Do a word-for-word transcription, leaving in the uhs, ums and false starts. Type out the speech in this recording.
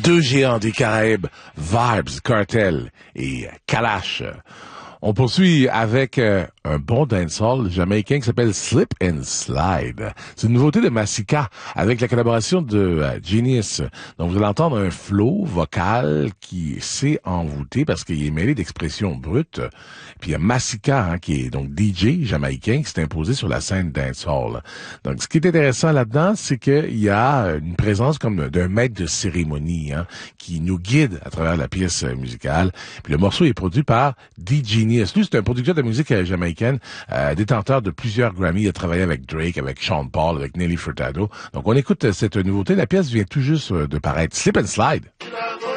Deux géants des Caraïbes, Vibes, Cartel et Kalash. On poursuit avec euh, un bon dancehall jamaïcain qui s'appelle Slip and Slide. C'est une nouveauté de Massika avec la collaboration de euh, Genius. Donc vous allez entendre un flow vocal qui s'est envoûté parce qu'il est mêlé d'expressions brutes. Puis il y a Massika hein, qui est donc D J jamaïcain qui s'est imposé sur la scène dancehall. Donc ce qui est intéressant là-dedans, c'est qu'il y a une présence comme d'un maître de cérémonie hein, qui nous guide à travers la pièce musicale. Puis le morceau est produit par D J. Lui, c'est un producteur de musique euh, jamaïcaine, euh, détenteur de plusieurs Grammy. Il a travaillé avec Drake, avec Sean Paul, avec Nelly Furtado. Donc, on écoute euh, cette nouveauté. La pièce vient tout juste euh, de paraître. Slip and Slide.